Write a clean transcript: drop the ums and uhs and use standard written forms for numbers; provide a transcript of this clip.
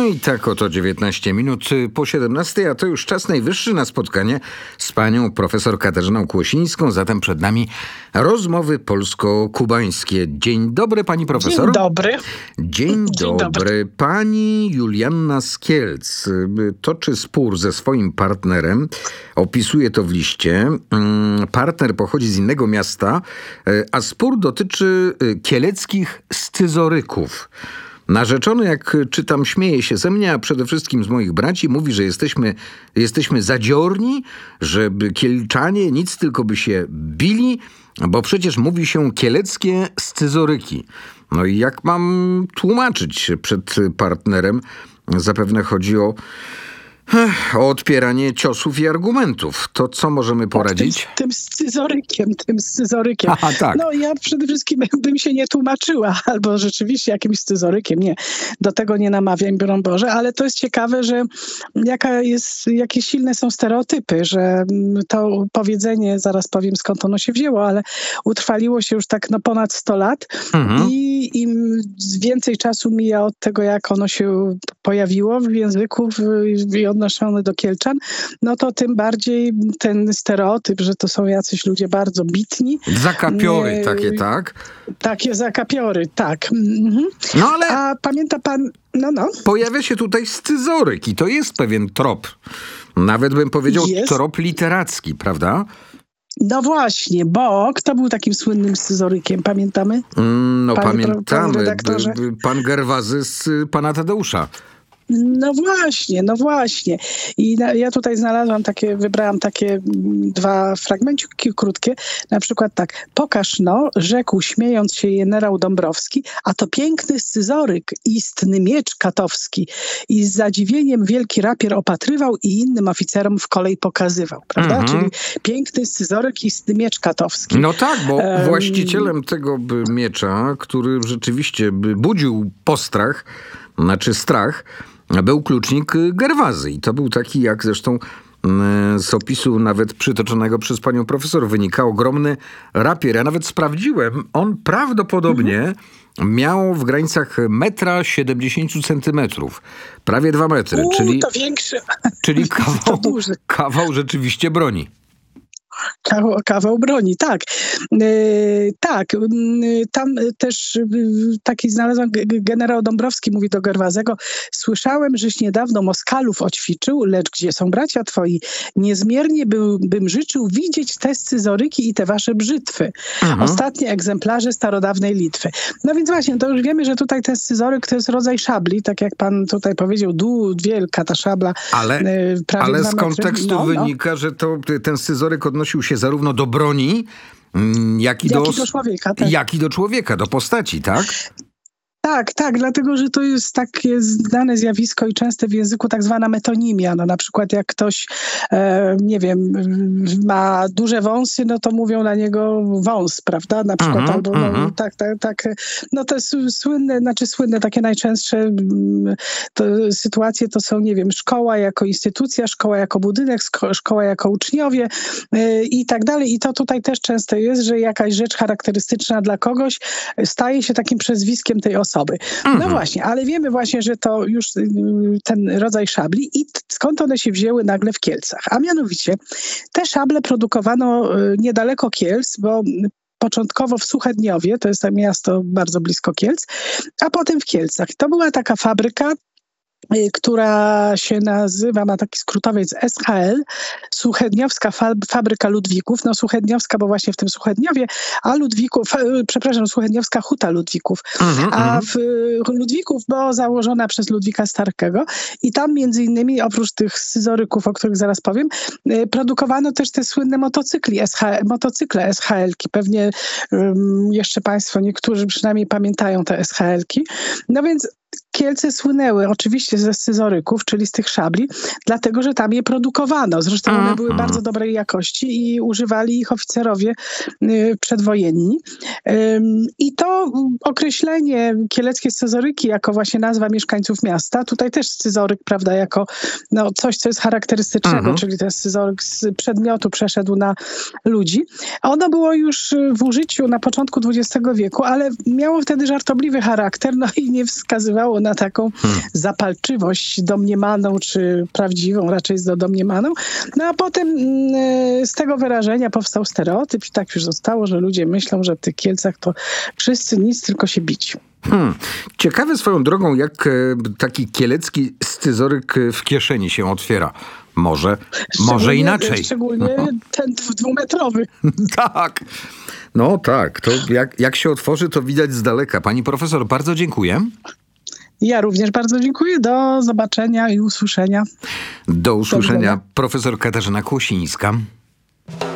i tak oto 19 minut po 17, a to już czas najwyższy na spotkanie z panią profesor Katarzyną Kłosińską. Zatem przed nami rozmowy polsko-kubańskie. Dzień dobry, pani profesor. Dzień dobry. Dzień dobry. Pani Julianna z Kielc toczy spór ze swoim partnerem. Opisuje to w liście. Partner pochodzi z innego miasta, a spór dotyczy kieleckich scyzoryków. Narzeczony, jak czytam, śmieje się ze mnie, a przede wszystkim z moich braci. Mówi, że jesteśmy zadziorni, żeby Kielczanie nic tylko by się bili, bo przecież mówi się kieleckie scyzoryki. No i jak mam tłumaczyć przed partnerem? Zapewne chodzi o odpieranie ciosów i argumentów. To co możemy poradzić? Tym scyzorykiem. Aha, tak. No ja przede wszystkim bym się nie tłumaczyła, albo rzeczywiście jakimś scyzorykiem. Nie, do tego nie namawiam, broń Boże, ale to jest ciekawe, że jakie silne są stereotypy, że to powiedzenie, zaraz powiem skąd ono się wzięło, ale utrwaliło się już tak ponad 100 lat i im więcej czasu mija od tego, jak ono się pojawiło w języku i odnoszone do Kielczan, no to tym bardziej ten stereotyp, że to są jacyś ludzie bardzo bitni. Zakapiory takie, tak? Takie zakapiory, tak. No ale... A pamięta pan... No. Pojawia się tutaj scyzoryk i to jest pewien trop. Nawet bym powiedział trop literacki, prawda? No właśnie, bo kto był takim słynnym scyzorykiem, pamiętamy? Pamiętamy. Pan Gerwazy z pana Tadeusza. No właśnie. I ja tutaj wybrałam takie 2 fragmenciki krótkie. Na przykład tak. Pokaż rzekł śmiejąc się generał Dąbrowski, a to piękny scyzoryk, istny miecz katowski. I z zadziwieniem wielki rapier opatrywał i innym oficerom w kolei pokazywał. Prawda? Czyli piękny scyzoryk, istny miecz katowski. No tak, bo właścicielem tego miecza, który rzeczywiście budził postrach, strach, był klucznik Gerwazy. I to był taki, jak zresztą z opisu nawet przytoczonego przez panią profesor wynika, ogromny rapier. Ja nawet sprawdziłem, on prawdopodobnie miał w granicach 1,70 m. Prawie 2 metry. Czyli to większy. Czyli kawał rzeczywiście broni. Kawał broni, tak. Tam też taki znalazłam, generał Dąbrowski mówi do Gerwazego: słyszałem, żeś niedawno Moskalów oćwiczył, lecz gdzie są bracia twoi? Niezmiernie bym życzył widzieć te scyzoryki i te wasze brzytwy. Ostatnie egzemplarze starodawnej Litwy. No więc właśnie, to już wiemy, że tutaj ten scyzoryk to jest rodzaj szabli, tak jak pan tutaj powiedział, wielka ta szabla. Ale z kontekstu wynika, że ten scyzoryk odnosi się zarówno do broni, jak i do człowieka, tak? Jak i do człowieka, do postaci, tak? Tak, dlatego, że to jest takie znane zjawisko i częste w języku tak zwana metonimia. No, na przykład jak ktoś, ma duże wąsy, no to mówią na niego wąs, prawda? Na przykład tak. No to jest słynne, takie najczęstsze sytuacje to są, szkoła jako instytucja, szkoła jako budynek, szkoła jako uczniowie i tak dalej. I to tutaj też często jest, że jakaś rzecz charakterystyczna dla kogoś staje się takim przezwiskiem tej osoby. No właśnie, ale wiemy właśnie, że to już ten rodzaj szabli i skąd one się wzięły nagle w Kielcach. A mianowicie te szable produkowano niedaleko Kielc, bo początkowo w Suchedniowie, to jest to miasto bardzo blisko Kielc, a potem w Kielcach. To była taka fabryka, która się nazywa, ma taki skrótowiec SHL, Suchedniowska Fabryka Ludwików. No Suchedniowska, bo właśnie w tym Suchedniowie, a Suchedniowska Huta Ludwików. A w Ludwików była założona przez Ludwika Starego i tam między innymi oprócz tych scyzoryków, o których zaraz powiem, produkowano też te słynne motocykle SHL-ki. Pewnie jeszcze państwo, niektórzy przynajmniej pamiętają te SHL-ki. No więc Kielce słynęły oczywiście ze scyzoryków, czyli z tych szabli, dlatego, że tam je produkowano. Zresztą one były bardzo dobrej jakości i używali ich oficerowie przedwojenni. I to określenie kieleckie scyzoryki jako właśnie nazwa mieszkańców miasta, tutaj też scyzoryk, prawda, jako coś, co jest charakterystycznego, czyli ten scyzoryk z przedmiotu przeszedł na ludzi. Ono było już w użyciu na początku XX wieku, ale miało wtedy żartobliwy charakter, i nie wskazywało na taką zapalczywość domniemaną, czy prawdziwą, raczej domniemaną. No a potem z tego wyrażenia powstał stereotyp i tak już zostało, że ludzie myślą, że w tych Kielcach to wszyscy nic, tylko się bić. Ciekawe swoją drogą, jak taki kielecki scyzoryk w kieszeni się otwiera. Może inaczej. Szczególnie ten dwumetrowy. Tak. No tak. To jak się otworzy, to widać z daleka. Pani profesor, bardzo dziękuję. Ja również bardzo dziękuję. Do zobaczenia i usłyszenia. Do usłyszenia. Profesor Katarzyna Kłosińska.